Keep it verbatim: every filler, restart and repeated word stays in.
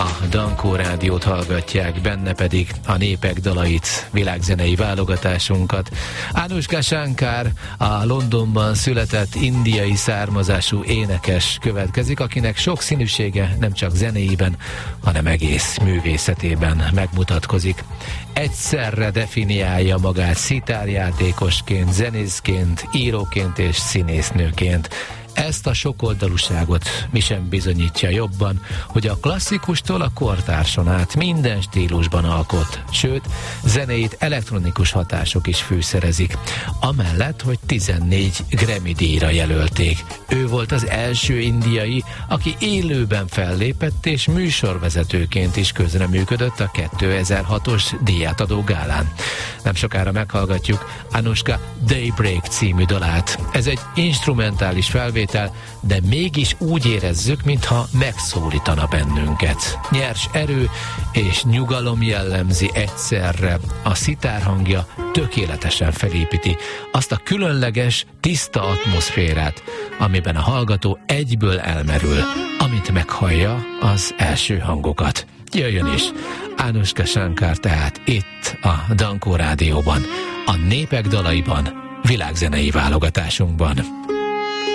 a Dankó Rádiót hallgatják, benne pedig a népek dalait, világzenei válogatásunkat. Anushka Shankar, a Londonban született indiai származású énekes következik, akinek sok színűsége nem csak zenéiben, hanem egész művészetében megmutatkozik. Egyszerre definiálja magát szitárjátékosként, zenészként, íróként és színésznőként. Ezt a sokoldalúságot mi sem bizonyítja jobban, hogy a klasszikustól a kortárson át minden stílusban alkot, sőt, zenéit elektronikus hatások is fűszerezik. Amellett, hogy tizennégy Grammy-díjra jelölték. Ő volt az első indiai, aki élőben fellépett és műsorvezetőként is közreműködött a kétezer-hatos díjátadó gálán. Nem sokára meghallgatjuk Anushka Daybreak című dalát. Ez egy instrumentális felvétel, de mégis úgy érezzük, mintha megszólítana bennünket. Nyers erő és nyugalom jellemzi egyszerre, a szitár hangja tökéletesen felépíti azt a különleges, tiszta atmoszférát, amiben a hallgató egyből elmerül, amint meghallja az első hangokat. Jöjjön is Anushka Shankar tehát itt a Dankó Rádióban, a népek dalaiban, világzenei válogatásunkban.